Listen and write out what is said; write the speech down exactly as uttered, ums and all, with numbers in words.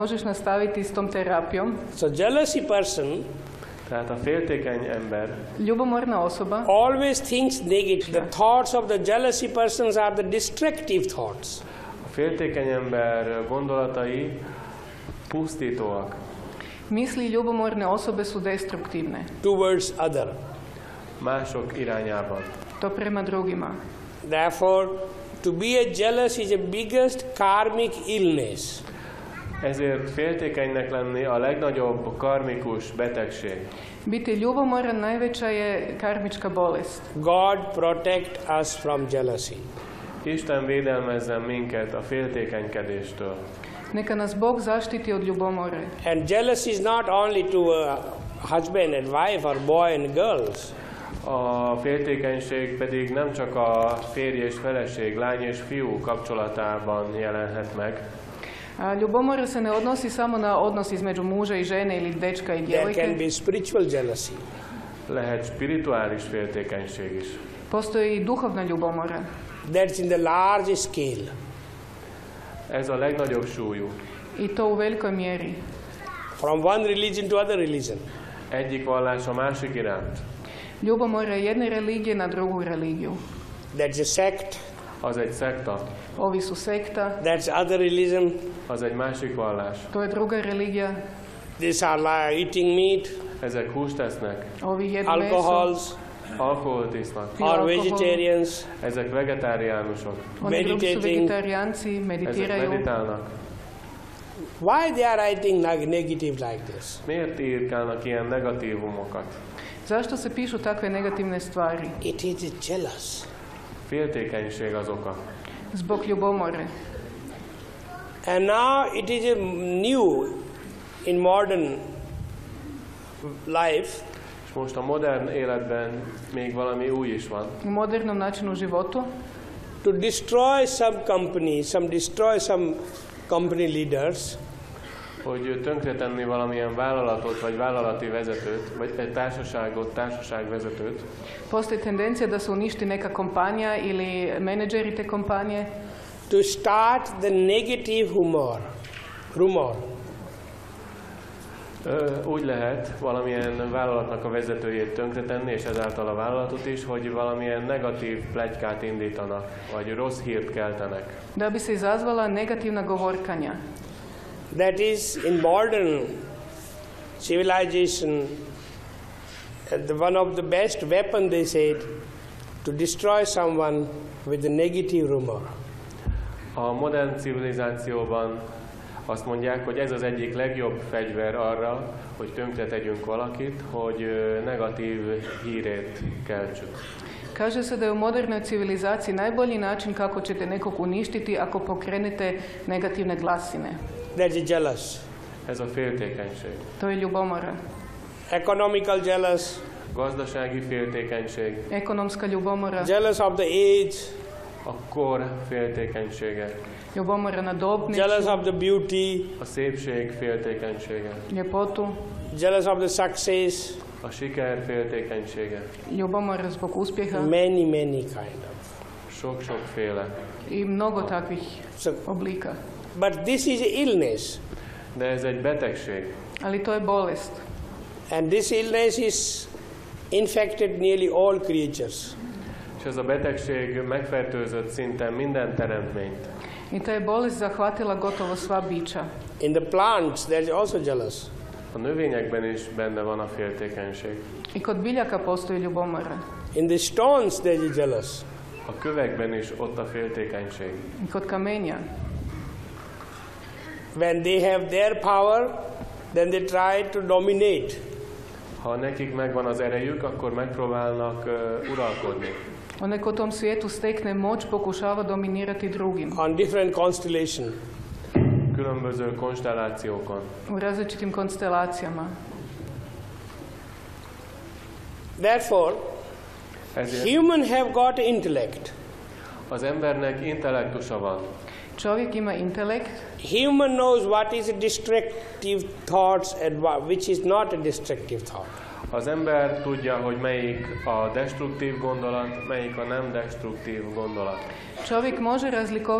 možeš nastaviti s tom terapijom. So jealousy person, tehát a féltékeny ember, ljubomorna osoba, always thinks negative. The thoughts of the jealousy persons are the destructive thoughts. A féltékeny ember gondolatai pusztítóak. Misli ljubomorne osobe su destruktivne. Towards other. Mások irányában. To prema drugima. Therefore, to be a jealous is the biggest karmic illness. Ezért féltékenynek lenni a legnagyobb karmikus betegség. Biti ljubomoran najveća je karmička bolest. God protect us from jealousy. Isten védelmezzen minket a féltékenykedéstől. Neka nas Bog zaštiti od ljubomore. And jealousy is not only to a husband and wife or boy and girls. A féltékenység pedig nem csak a férj és feleség, lány és fiú kapcsolatában jelenhet meg. A ljubomora se ne odnosi samo na odnos između muža i žene ili dečka i There can djevojke. be spiritual jealousy. Lehet spirituális féltékenység is. Postoji i duhovna ljubomora. That's in the large scale. Ez a legnagyobb súlyú. I to u velikoj mjeri. From one religion to other religion. Egyik vallás a másik iránt. Ljubomora jedne religije na drugu religiju. That's a sect. Az egy szekta. Ovi su sekta. That's other religion. Az egy másik vallás. To je druga religija. These are like eating meat. Ezek húst esznek. Ovi jedu Alcohols. meso. Alkoholt isznak. Or vegetarians. Ezek vegetáriánusok. Oni drugi su Meditating. vegetarijanci, Ezek meditiraju. meditálnak. Why they are writing like negative like this? Miért írkálnak ilyen negatívumokat? Zašto se pišu takve negativne stvari? It is jealous. Féltékenység az oka. Zbog ljubomore. And now it is a new in modern life. És most a modern életben még valami új is van. U modernom načinu životu. To destroy some company, some destroy some company leaders. Hogy tönkretenni valamilyen vállalatot, vagy vállalati vezetőt, vagy egy társaságot, társaságvezetőt. Postoji tendencija da se uništi neka kompanija ili menadžeri te kompanije. To start the negative humor, rumor. Úgy lehet valamilyen vállalatnak a vezetőjét tönkretenni, és ezáltal a vállalatot is, hogy valamilyen negatív pletykát indítanak, vagy rossz hírt keltenek. Da bi se izazvala negativna govorkanja. That is in modern civilization, the one of the best weapon they said to destroy someone with a negative rumor. A modern civilizációban azt mondják, hogy ez az egyik legjobb fegyver arra, hogy tönkre tegyünk valakit, hogy negatív hírét keltsük. Kaže se da je u modernoj civilizaciji najbolji način kako ćete nekog uništiti ako pokrenete negativne glasine. That's a jealous. Ez a féltékenység. To je ljubomora. Economical jealous. Gazdasági féltékenység. Ekonomska ljubomora. Jealous of the age. A kor féltékenysége. Ljubomora na dobnicu. Jealous of the beauty. A szépség féltékenysége. Ljepotu. Jealous of the success. A siker féltékenysége. Ljubomora zbog uspjeha. Many, many kind of. Sok-sokféle. I mnogo takvih So, oblika. but this is illness. De ez egy betegség. Ali to je bolest. And this illness is infected nearly all creatures. És ez a betegség megfertőzött szinte minden teremtményt. I ta je bolest zahvatila gotovo sva bića. In the plants there is also jealous. A növényekben is benne van a féltékenység. I kod biljaka postoji ljubomora. In the stones there is jealous. A kövekben is ott a féltékenység. I kod kamenja. When they have their power, then they try to dominate. Ha nekik megvan az erejük, akkor megpróbálnak uh, uralkodni. Onaj ko u tom svijetu stekne moć pokušava dominirati drugim. On different constellation. Különböző konstellációkon. U različitim konstelacijama. Therefore, Ezért human have got intellect. az embernek intellektusa van. Čovjek ima intelekt. Human knows what is a destructive thoughts and what, which is not a destructive thought. Az ember tudja, hogy melyik a destruktív gondolat, melyik a nem destruktív gondolat. Čovjek može razlikovati